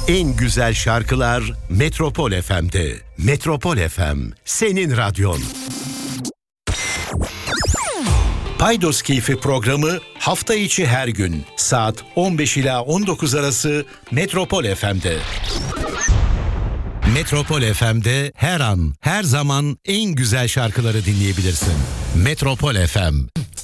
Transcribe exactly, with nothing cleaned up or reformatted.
En güzel şarkılar Metropol F M'de. Metropol F M, senin radyon. Paydos Keyfi programı hafta içi her gün saat on beş ila on dokuz arası Metropol F M'de. Metropol F M'de her an, her zaman en güzel şarkıları dinleyebilirsin. Metropol F M,